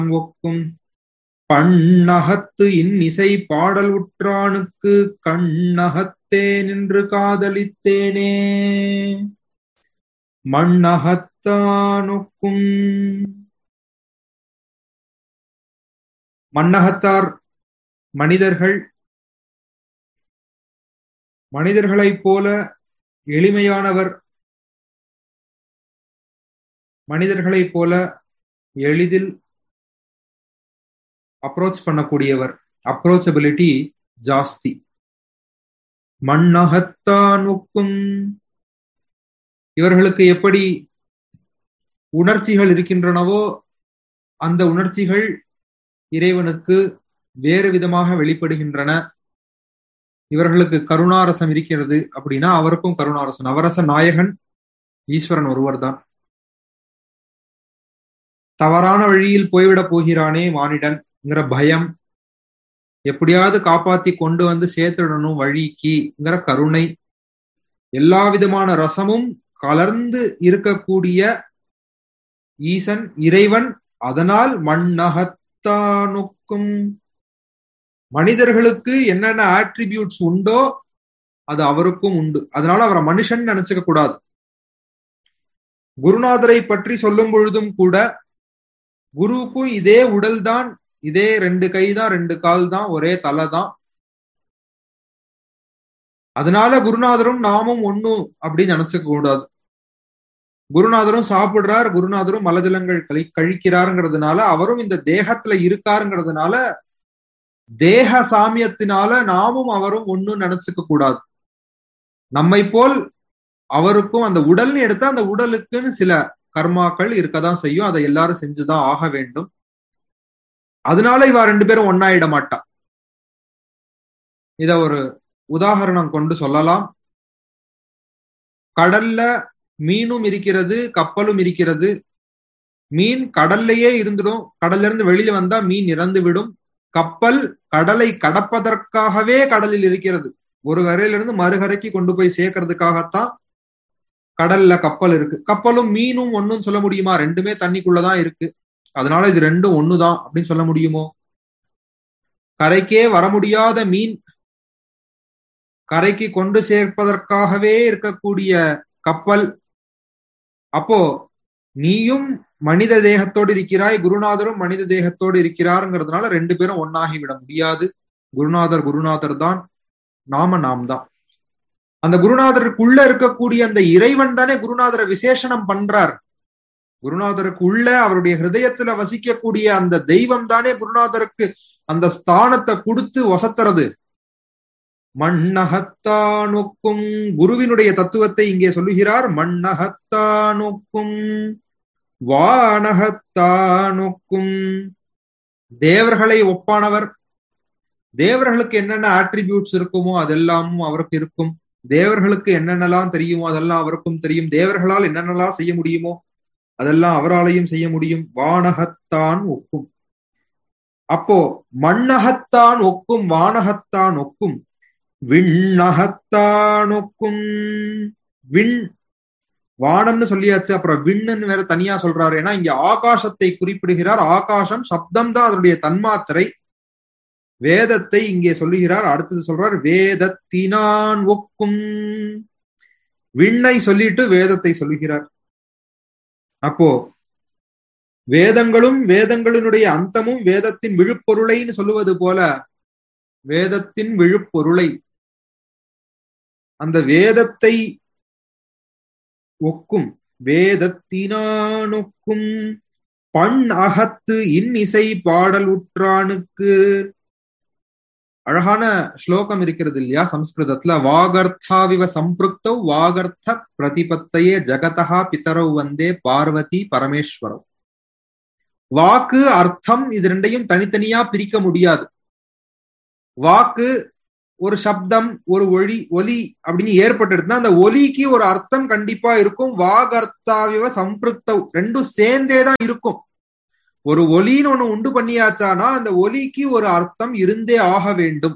ஒக்கும் பண்ணகத்து இன்னிசை பாடல் உற்றானுக்கு கண்ணகத்தே நின்று காதலித்தேனே. மண்ணகத்தானொக்கும் மண்ணகத்தார் மனிதர்கள், மனிதர்களைப் போல எளிமையானவர், மனிதர்களைப் போல எளிதில் அப்ரோச் பண்ணக்கூடியவர், அப்ரோச்சபிலிட்டி ஜாஸ்தி. மண்ணகத்தானுக்கும் இவர்களுக்கு எப்படி உணர்ச்சிகள் இருக்கின்றனவோ அந்த உணர்ச்சிகள் இறைவனுக்கு வேறு விதமாக வெளிப்படுகின்றன. இவர்களுக்கு கருணாரசம் இருக்கிறது அப்படின்னா அவருக்கும் கருணாரசம். நவரச நாயகன் ஈஸ்வரன் ஒருவர் தான். தவறான வழியில் போய்விடப் போகிறானே மானிடன்ங்கிற பயம், எப்படியாவது காப்பாத்தி கொண்டு வந்து சேர்த்துடணும் வழிக்குங்கிற கருணை, எல்லா விதமான ரசமும் கலர்ந்து இருக்கக்கூடிய ஈசன் இறைவன். அதனால் மண்ணகத்தானுக்கும் மனிதர்களுக்கு என்னென்ன ஆட்ரிபியூட்ஸ் உண்டோ அது அவருக்கும் உண்டு. அதனால அவரை மனுஷன் நினைச்சுக்க கூடாது. குருநாதரை பற்றி சொல்லும் பொழுதும் கூட குருவுக்கும் இதே உடல் தான், இதே 2 கை தான், 2 கால் தான், ஒரே தலை தான். அதனால குருநாதரும் நாமும் ஒண்ணு அப்படின்னு நினைச்சுக்க கூடாது. குருநாதரும் சாப்பிடுறார், குருநாதரும் மலஜலங்கள் கழிக்கிறாருங்கிறதுனால, அவரும் இந்த தேகத்துல இருக்காருங்கிறதுனால, தேக சாமியத்தினால நாமும் அவரும் ஒண்ணு நினைச்சுக்க கூடாது. நம்மை போல் அவருக்கும் அந்த உடல்னு எடுத்தா அந்த உடலுக்குன்னு சில கர்மாக்கள் இருக்கதான் செய்யும். அதை எல்லாரும் செஞ்சுதான் ஆக வேண்டும். அதனால இவ 2 பேரும் ஒன்னாயிட மாட்டா. இத ஒரு உதாரணம் கொண்டு சொல்லலாம். கடல்ல மீனும் இருக்கிறது, கப்பலும் இருக்கிறது. மீன் கடல்லையே இருந்துடும், கடல்ல இருந்து வெளியில வந்தா மீன் இறந்து விடும். கப்பல் கடலை கடப்பதற்காகவே கடலில் இருக்கிறது. ஒரு கரையிலிருந்து மறுகரைக்கு கொண்டு போய் சேர்க்கறதுக்காகத்தான் கடல்ல கப்பல் இருக்கு. கப்பலும் மீனும் ஒன்னும் சொல்ல முடியுமா? 2மே தண்ணிக்குள்ளதான் இருக்கு. அதனால இது 2ம் ஒண்ணுதான் அப்படின்னு சொல்ல முடியுமோ? கரைக்கே வர முடியாத மீன் கரைக்கு கொண்டு சேர்ப்பதற்காகவே இருக்கக்கூடிய கப்பல். அப்போ நீயும் மனித தேகத்தோடு இருக்கிறாய், குருநாதரும் மனித தேகத்தோடு இருக்கிறாருங்கிறதுனால 2 பேரும் ஒன்னாகி விட முடியாது. குருநாதர் குருநாதர் தான், நாம நாம் தான். அந்த குருநாதருக்குள்ள இருக்கக்கூடிய அந்த இறைவன் தானே குருநாதரை விசேஷனம் பண்றார். குருநாதருக்கு உள்ள அவருடைய ஹிருதயத்துல வசிக்கக்கூடிய அந்த தெய்வம் தானே குருநாதருக்கு அந்த ஸ்தானத்தை கொடுத்து வசத்துறது. மண்ணகத்தானொக்கும் குருவினுடைய தத்துவத்தை இங்கே சொல்லுகிறார். மண்ணகத்தானொக்கும் வானகத்தானொக்கும் தேவர்களை ஒப்பானவர். தேவர்களுக்கு என்னென்ன ஆட்ரிபியூட்ஸ் இருக்குமோ அதெல்லாமும் அவருக்கு இருக்கும். தேவர்களுக்கு என்னென்னலாம் தெரியுமோ அதெல்லாம் அவருக்கும் தெரியும். தேவர்களால் என்னென்னலாம் செய்ய முடியுமோ அதெல்லாம் அவராலையும் செய்ய முடியும். வானகத்தான் ஒக்கும். அப்போ மண்ணகத்தான் ஒக்கும், வானகத்தான் ஒக்கும், விண்ணகத்தானொக்கும். விண் வானம்னு சொல்லியாச்சு, அப்புறம் விண்ணுன்னு வேற தனியா சொல்றாரு. ஏன்னா இங்க ஆகாசத்தை குறிப்பிடுகிறார். ஆகாசம் சப்தம் தான் அதனுடைய தன்மாத்திரை. வேதத்தை இங்கே சொல்லுகிறார். அடுத்தது சொல்றார் வேதத்தினான் ஒக்கும். விண்ணை சொல்லிட்டு வேதத்தை சொல்லுகிறார். அப்போ வேதங்களும் வேதங்களினுடைய அந்தமும் வேதத்தின் விழுப்பொருளைன்னு சொல்லுவது போல வேதத்தின் விழுப்பொருளை, அந்த வேதத்தை ஒக்கும், வேதத்தினானொக்கும். பண் அகத்து இன்னிசை பாடல் உற்றானுக்கு. அழகான ஸ்லோகம் இருக்கிறது இல்லையா சம்ஸ்கிருதத்துல? வாகர்த்தாவிவ சம்பிருக்தௌ வாகர்த்த பிரதிபத்தையே ஜகதா பிதரவு வந்தே பார்வதி பரமேஸ்வரவ். வாக்கு அர்த்தம் இது 2யும் தனித்தனியா பிரிக்க முடியாது. வாக்கு ஒரு சப்தம், ஒரு ஒலி அப்படின்னு ஏற்பட்டுடுதுன்னா அந்த ஒலிக்கு ஒரு அர்த்தம் கண்டிப்பா இருக்கும். வாகர்த்தாவிவ சம்பிருக்தவ் 2ம் சேர்ந்தேதான் இருக்கும். ஒரு ஒலின்னு ஒண்ணு உண்டு பண்ணியாச்சானா அந்த ஒலிக்கு ஒரு அர்த்தம் இருந்தே ஆக வேண்டும்.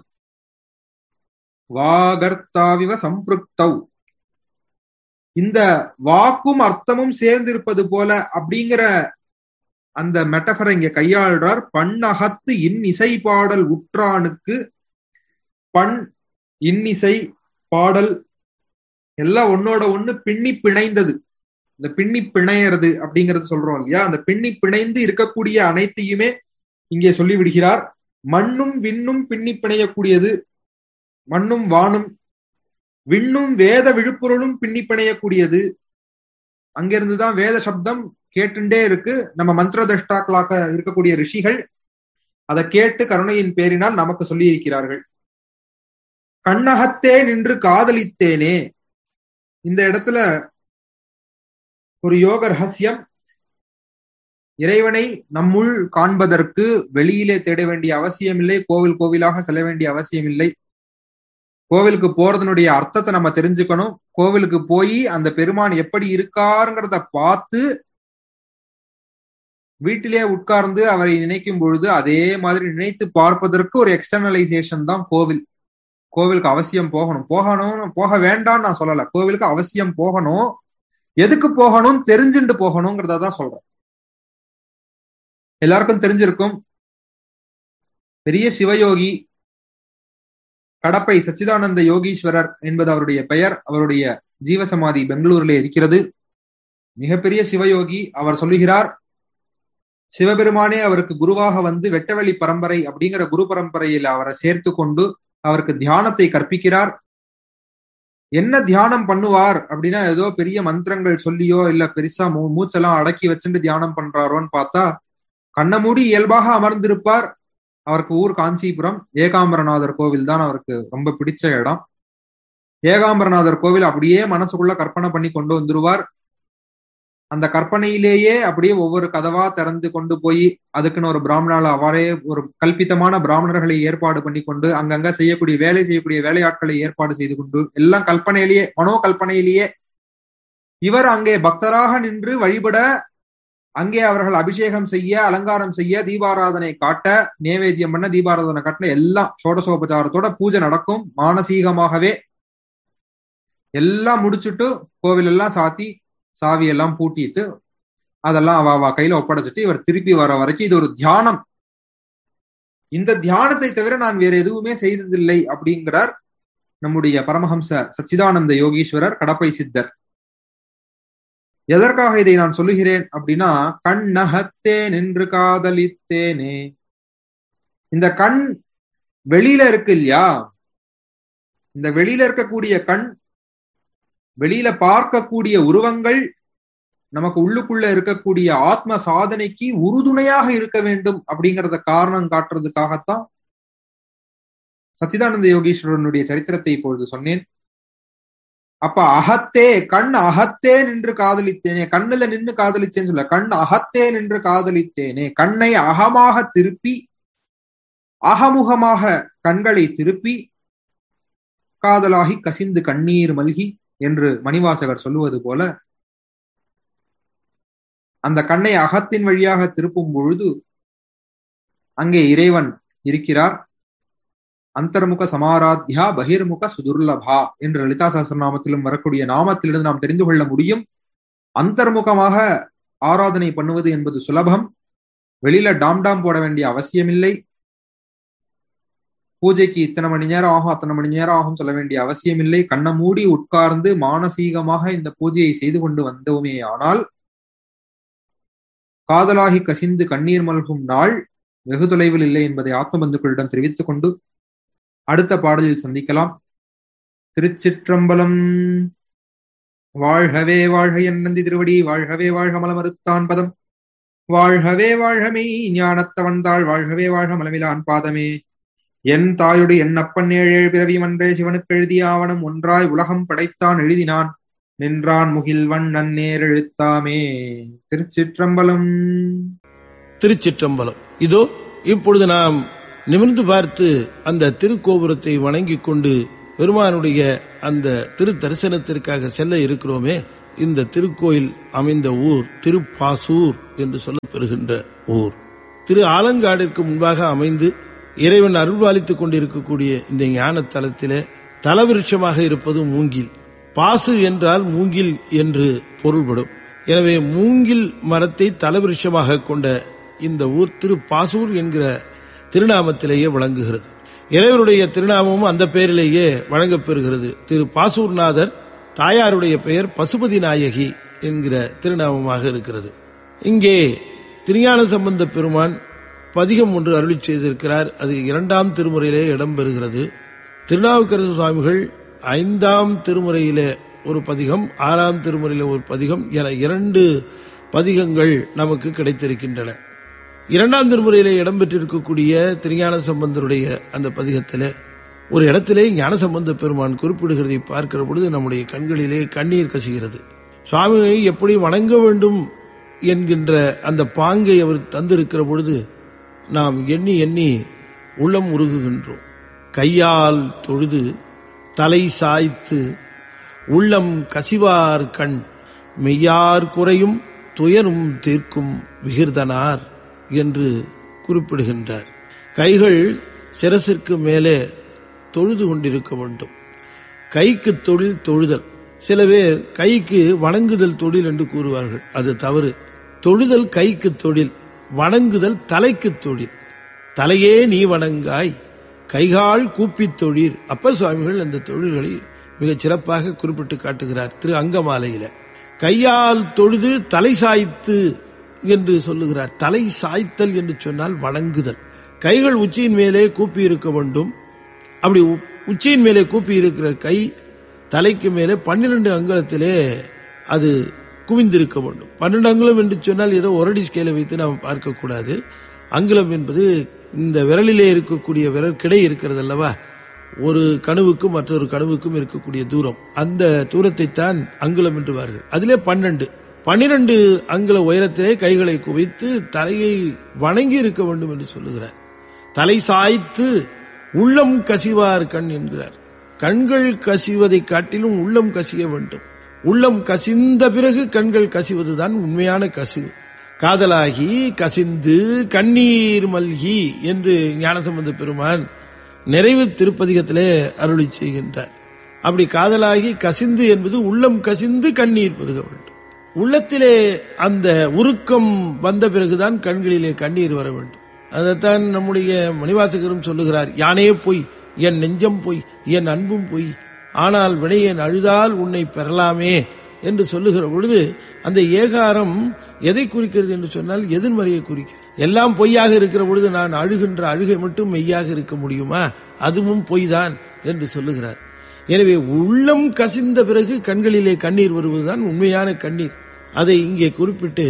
வாகர்த்தாவிவ சம்பிருக்தவ். இந்த வாக்கும் அர்த்தமும் சேர்ந்திருப்பது போல அப்படிங்கிற அந்த மெட்டபரை இங்க கையாளுறார். பண்ணகத்து இன்னிசை பாடல் உற்றானுக்கு, பண் இன்னிசை பாடல் எல்லாம் ஒன்னோட ஒண்ணு பின்னி பிணைந்தது. இந்த பின்னி பிணையறது அப்படிங்கறது சொல்றோம் இல்லையா, அந்த பின்னி பிணைந்து இருக்கக்கூடிய அனைத்தையுமே இங்கே சொல்லி விடுகிறார். மண்ணும் விண்ணும் பின்னி பிணையக்கூடியது, மண்ணும் வானும், விண்ணும் வேத விழுப்புரலும் பின்னி பிணையக்கூடியது. அங்கிருந்துதான் வேத சப்தம் கேட்டுண்டே இருக்கு. நம்ம மந்திர தஷ்டாக்களாக இருக்கக்கூடிய ரிஷிகள் அதை கேட்டு கருணையின் பேரினால் நமக்கு சொல்லி இருக்கிறார்கள். கண்ணகத்தே நின்று காதலித்தேனே, இந்த இடத்துல ஒரு யோக ரகசியம். இறைவனை நம்முள் காண்பதற்கு வெளியிலே தேட வேண்டிய அவசியம் இல்லை, கோவில் கோவிலாக செல்ல வேண்டிய அவசியம் இல்லை. கோவிலுக்கு போறதனுடைய அர்த்தத்தை நம்ம தெரிஞ்சுக்கணும். கோவிலுக்கு போய் அந்த பெருமான் எப்படி இருக்காருங்கிறத பார்த்து வீட்டிலே உட்கார்ந்து அவரை நினைக்கும் பொழுது அதே மாதிரி நினைத்து பார்ப்பதற்கு ஒரு எக்ஸ்டர்னலைசேஷன் தான் கோவில். கோவிலுக்கு அவசியம் போகணும், போக வேண்டாம்னு நான் சொல்லல. கோவிலுக்கு அவசியம் போகணும். எதுக்கு போகணும் தெரிஞ்சுட்டு போகணுங்கிறத தான் சொல்றேன். எல்லாருக்கும் தெரிஞ்சிருக்கும், பெரிய சிவயோகி கடப்பை சச்சிதானந்த யோகீஸ்வரர் என்பது அவருடைய பெயர். அவருடைய ஜீவசமாதி பெங்களூரிலே இருக்கிறது. மிகப்பெரிய சிவயோகி. அவர் சொல்லுகிறார், சிவபெருமானே அவருக்கு குருவாக வந்து வெட்டவெளி பரம்பரை அப்படிங்கிற குரு பரம்பரையில் அவரை சேர்த்து கொண்டு அவருக்கு தியானத்தை கற்பிக்கிறார். என்ன தியானம் பண்ணுவார் அப்படின்னா, ஏதோ பெரிய மந்திரங்கள் சொல்லியோ இல்ல பெருசா மூச்செல்லாம் அடக்கி வச்சுட்டு தியானம் பண்றாரோன்னு பார்த்தா, கண்ண மூடி இயல்பாக அமர்ந்திருப்பார். அவருக்கு ஊர் காஞ்சிபுரம். ஏகாம்பரநாதர் கோவில் தான் அவருக்கு ரொம்ப பிடிச்ச இடம். ஏகாம்பரநாதர் கோவில் அப்படியே மனசுக்குள்ள கற்பனை பண்ணி கொண்டு வந்துருவார். அந்த கற்பனையிலேயே அப்படியே ஒவ்வொரு கதவா திறந்து கொண்டு போய் அதுக்குன்னு ஒரு பிராமணால அவரே ஒரு கல்பித்தமான பிராமணர்களை ஏற்பாடு பண்ணி கொண்டு அங்கங்க செய்யக்கூடிய வேலையாட்களை ஏற்பாடு செய்து கொண்டு எல்லாம் கல்பனையிலேயே, மனோ கல்பனையிலேயே இவர் அங்கே பக்தராக நின்று வழிபட, அங்கே அவர்கள் அபிஷேகம் செய்ய, அலங்காரம் செய்ய, தீபாராதனை காட்ட, நேவேத்தியம் பண்ண, தீபாராதனை காட்ட, எல்லாம் ஷோடசோபச்சாரத்தோட பூஜை நடக்கும். மானசீகமாகவே எல்லாம் முடிச்சுட்டு கோவில் எல்லாம் சாத்தி சாவியெல்லாம் பூட்டிட்டு அதெல்லாம் அவ கையில ஒப்படைச்சிட்டு இவர் திருப்பி வர வரைக்கும் இது ஒரு தியானம். இந்த தியானத்தை தவிர நான் வேற எதுவுமே செய்ததில்லை அப்படிங்கிறார் நம்முடைய பரமஹம்ச சச்சிதானந்த யோகீஸ்வரர் கடப்பை சித்தர். எதற்காக இதை நான் சொல்லுகிறேன் அப்படின்னா, கண்ணகத்தே நின்று காதலித்தேனே, இந்த கண் வெளியில இருக்கு இல்லையா, இந்த வெளியில இருக்கக்கூடிய கண், வெளியில பார்க்கக்கூடிய உருவங்கள் நமக்கு உள்ளுக்குள்ள இருக்கக்கூடிய ஆத்ம சாதனைக்கு உறுதுணையாக இருக்க வேண்டும் அப்படிங்கறத காரணம் காட்டுறதுக்காகத்தான் சச்சிதானந்த யோகீஸ்வரனுடைய சரித்திரத்தை இப்பொழுது சொன்னேன். அப்ப அகத்தே, கண் அகத்தே நின்று காதலித்தேனே, கண்ணுல நின்று காதலிச்சேன்னு சொல்ல, கண் அகத்தே நின்று காதலித்தேனே, கண்ணை அகமாக திருப்பி, அகமுகமாக கண்களை திருப்பி, காதலாகி கசிந்து கண்ணீர் மல்கி என்று மணிவாசகர் சொல்லுவது போல, அந்த கண்ணை அகத்தின் வழியாக திருப்பும் பொழுது அங்கே இறைவன் இருக்கிறார். அந்தர்முக சமாராத்யா பகிர்முக சுதுர்லபா என்று லலிதா சஹஸ்ரநாமத்திலும் வரக்கூடிய நாமத்திலிருந்து நாம் தெரிந்து கொள்ள முடியும். அந்தர்முகமாக ஆராதனை பண்ணுவது என்பது சுலபம். வெளியில டாம் போட வேண்டிய அவசியமில்லை. பூஜைக்கு இத்தனை மணி நேரம் ஆகும், அத்தனை மணி நேரம் ஆகும் சொல்ல வேண்டிய அவசியம் இல்லை. கண்ணை மூடி உட்கார்ந்து மானசீகமாக இந்த பூஜையை செய்து கொண்டு வந்தோமே ஆனால் காதலாகி கசிந்து கண்ணீர் மல்கும் நாள் வெகு தொலைவில் இல்லை என்பதை ஆத்ம பந்துக்களிடம் தெரிவித்துக் கொண்டு அடுத்த பாடலில் சந்திக்கலாம். திருச்சிற்றம்பலம். வாழ்கவே வாழ்க என் நந்தி திருவடி, வாழ்கவே வாழ்க மலமறுத்தான் பதம், வாழ்கவே வாழ்கமே ஞானத்தவன்தாள், வாழ்கவே வாழ்க மலமிலான் பாதமே. என் தாயுடு என் அப்பன் 7 பிறவி மன்றே சிவனுக்கு எழுதிய ஆவணம் ஒன்றாய் உலகம் படைத்தான் எழுதினான், நின்றான் முகில் வண்ணன் நேர் எழுத்தாமே. திருச்சிற்றம்பலம். திருச்சிற்றம்பலம். இதோ இப்பொழுது நாம் நிமிர்ந்து பார்த்து அந்த திருக்கோபுரத்தை வணங்கிக் கொண்டு பெருமானுடைய அந்த திரு தரிசனத்திற்காக செல்ல இருக்கிறோமே. இந்த திருக்கோயில் அமைந்த ஊர் திருப்பாசூர் என்று சொல்லப்பெறுகின்ற ஊர். திரு ஆலங்காடிற்கு முன்பாக அமைந்து இறைவன் அருள்பாலித்துக் கொண்டிருக்கக்கூடிய இந்த ஞான தலத்திலே தலவிருட்சமாக இருப்பது மூங்கில். பாசு என்றால் மூங்கில் என்று பொருள்படும். எனவே மூங்கில் மரத்தை தலவிருஷமாக கொண்ட இந்த ஊர் திருப்பாசூர் என்கிற திருநாமத்திலேயே விளங்குகிறது. இறைவருடைய திருநாமமும் அந்த பெயரிலேயே வழங்கப்பெறுகிறது. திரு பாசூர்நாதர், தாயாருடைய பெயர் பசுபதி நாயகி என்கிற திருநாமமாக இருக்கிறது. இங்கே திருஞான சம்பந்த பெருமான் பதிகம் ஒன்று அருளி செய்திருக்கிறார். அது 2ஆம் திருமுறையிலே இடம்பெறுகிறது. திருநாவுக்கரசு சுவாமிகள் 5ஆம் திருமுறையிலே ஒரு பதிகம், 6ஆம் திருமுறையிலே ஒரு பதிகம் என 2 பதிகங்கள் நமக்கு கிடைத்திருக்கின்றன. 2ஆம் திருமுறையிலே இடம்பெற்றிருக்கக்கூடிய திருஞான சம்பந்தருடைய அந்த பதிகத்திலே ஒரு இடத்திலே ஞானசம்பந்த பெருமான் குறிப்பிடுகிறதை பார்க்கிற பொழுது நம்முடைய கண்களிலே கண்ணீர் கசிகிறது. சுவாமியை எப்படி வணங்க வேண்டும் என்கின்ற அந்த பாங்கை அவர் தந்திருக்கிற பொழுது நாம் எண்ணி எண்ணி உள்ளம் உருகுகின்றோம். கையால் தொழுது தலை சாய்த்து உள்ளம் கசிவார் கண் மெய்யார் குறையும் துயரும் தீர்க்கும் விகிர்தனார் என்று குறிப்பிடுகின்றார். கைகள் சிரசிற்கு மேலே தொழுது கொண்டிருக்க வேண்டும். கைக்கு தொழில் தொழுதல். சில பேர் கைக்கு வணங்குதல் தொழில் என்று கூறுவார்கள். அது தவறு. தொழுதல் கைக்கு தொழில், வணங்குதல் தலைக்கு தொழில். தலையே நீ வணங்காய், கைகால் கூப்பித் தொழில். அப்பர் சுவாமிகள் அந்த தொழில்களை மிகச் சிறப்பாக குறிப்பிட்டு காட்டுகிறார் திரு அங்கமாலையில. கையால் தொழுது தலை சாய்த்து என்று சொல்லுகிறார். தலை சாய்த்தல் என்று சொன்னால் வணங்குதல். கைகள் உச்சியின் மேலே கூப்பி இருக்க வேண்டும். அப்படி உச்சியின் மேலே கூப்பி இருக்கிற கை தலைக்கு மேலே 12 அங்குலத்திலே அது குவிந்திருக்க வேண்டும். 12 அங்குலம் என்று சொன்னால் ஏதோ ஒரடி ஸ்கேலை வைத்து நாம் பார்க்கக்கூடாது. அங்குலம் என்பது இந்த விரலிலே இருக்கக்கூடிய விரல் கிடை இருக்கிறது அல்லவா, ஒரு கணுவுக்கும் மற்றொரு கணுவுக்கும் இருக்கக்கூடிய தூரம், அந்த தூரத்தை தான் அங்குலம் என்றுவார்கள். அதிலே 12 அங்குல உயரத்திலே கைகளை குவித்து தலையை வணங்கி இருக்க வேண்டும் என்று சொல்லுகிறார். தலை சாய்த்து உள்ளம் கசிவார் கண் என்கிறார். கண்கள் கசிவதை காட்டிலும் உள்ளம் கசிய வேண்டும். உள்ளம் கசிந்த பிறகு கண்கள் கசிவதுதான் உண்மையான கசிவு. காதலாகி கசிந்து கண்ணீர் மல்கி என்று ஞானசம்பந்த பெருமான் நிறைவு திருப்பதிகத்திலே அருளி செய்கின்றார். அப்படி காதலாகி கசிந்து என்பது உள்ளம் கசிந்து கண்ணீர் பெருக வேண்டும். உள்ளத்திலே அந்த உருக்கம் வந்த பிறகுதான் கண்களிலே கண்ணீர் வர வேண்டும். அதைத்தான் நம்முடைய மணிவாசகரும் சொல்லுகிறார். யானே பொய், என் நெஞ்சம் பொய், என் அன்பும் பொய், ஆனால் வினையேன் அழுதால் உன்னை பெறலாமே என்று சொல்லுகிற பொழுது அந்த ஏகாரம் எதை குறிக்கிறது என்று சொன்னால் எதிர்மறையை குறிக்கிறது. எல்லாம் பொய்யாக இருக்கிற பொழுது நான் அழுகின்ற அழுகை மட்டும் மெய்யாக இருக்க முடியுமா? அதுவும் பொய் தான் என்று சொல்லுகிறார். எனவே உள்ளம் கசிந்த பிறகு கண்களிலே கண்ணீர் வருவதுதான் உண்மையான கண்ணீர். அதை இங்கே குறிப்பிட்டு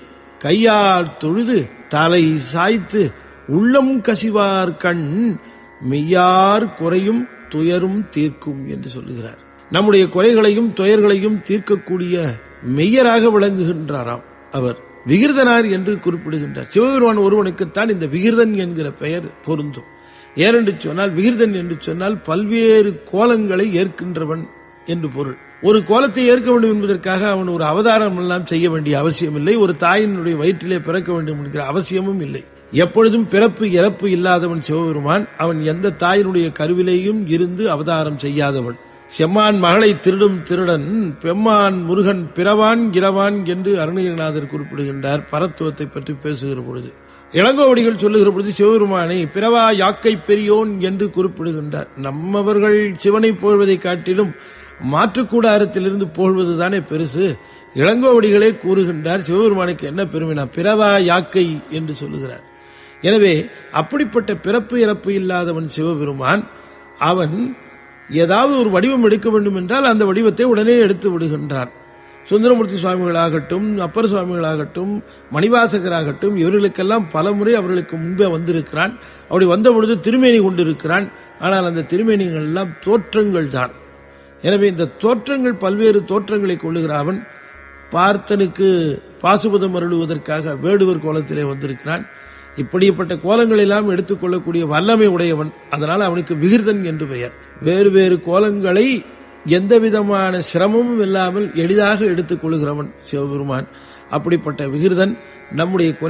கையால் தொழுது தலை சாய்த்து உள்ளம் கசிவார் கண் மெய்யார் குறையும் துயரும் தீர்க்கும் என்று சொல்லுகிறார். நம்முடைய குறைகளையும் துயர்களையும் தீர்க்கக்கூடிய மெய்யராக விளங்குகின்றாராம் அவர். விகிர்தனார் என்று குறிப்பிடுகின்றார். சிவபெருமான் ஒருவனுக்குத்தான் இந்த விகிர்தன் என்கிற பெயர் பொருந்தும். ஏனென்று சொன்னால் விகிர்தன் என்று சொன்னால் பல்வேறு கோலங்களை ஏற்கின்றவன் என்று பொருள். ஒரு கோலத்தை ஏற்க வேண்டும் என்பதற்காக அவன் ஒரு அவதாரம் எல்லாம் செய்ய வேண்டிய அவசியம் இல்லை. ஒரு தாயினுடைய வயிற்றிலே பிறக்க வேண்டும் என்கிற அவசியமும் இல்லை. எப்பொழுதும் பிறப்பு இறப்பு இல்லாதவன் சிவபெருமான். அவன் எந்த தாயினுடைய கருவிலேயும் இருந்து அவதாரம் செய்யாதவன். செம்மான் மகளை திருடும் திருடன், பெம்மான் முருகன் பிறவான் இரவான் என்று அருணகிரிநாதர் குறிப்பிடுகின்றார். பரத்துவத்தை பற்றி பேசுகிற பொழுது இளங்கோவடிகள் சொல்லுகிற பொழுது சிவபெருமானை பிறவா யாக்கை பெரியோன் என்று குறிப்பிடுகின்றார். நம்மவர்கள் சிவனை போழ்வதை காட்டிலும் மாற்றுக்கூடாரத்திலிருந்து போழ்வதுதானே பெருசு. இளங்கோவடிகளே கூறுகின்றார் சிவபெருமானுக்கு என்ன பெருமைனா பிறவா யாக்கை என்று சொல்லுகிறார். எனவே அப்படிப்பட்ட பிறப்பு இறப்பு இல்லாதவன் சிவபெருமான். அவன் ஏதாவது ஒரு வடிவம் எடுக்க வேண்டும் என்றால் அந்த வடிவத்தை உடனே எடுத்து விடுகின்றான். சுந்தரமூர்த்தி சுவாமிகளாகட்டும், அப்பர் சுவாமிகளாகட்டும், மணிவாசகராகட்டும், இவர்களுக்கெல்லாம் பல முறை அவர்களுக்கு முன்பே வந்திருக்கிறான். அப்படி வந்த பொழுது திருமேனி கொண்டிருக்கிறான். ஆனால் அந்த திருமேனிகள் எல்லாம் தோற்றங்கள் தான். எனவே இந்த தோற்றங்கள் பல்வேறு தோற்றங்களை கொள்ளுகிற அவன் பார்த்தனுக்கு பாசுபதம் அருளுவதற்காக வேடுவர் கோலத்திலே வந்திருக்கிறான். இப்படிப்பட்ட கோலங்கள் எல்லாம் எடுத்துக்கொள்ளக்கூடிய வல்லமை உடையவன். அதனால் அவனுக்கு விகிர்தன் என்று பெயர். வேறு வேறு கோலங்களை எந்த விதமான சிரமமும் இல்லாமல் எளிதாக எடுத்துக் கொள்ளுகிறவன் சிவபெருமான். அப்படிப்பட்ட விகிர்தன் நம்முடைய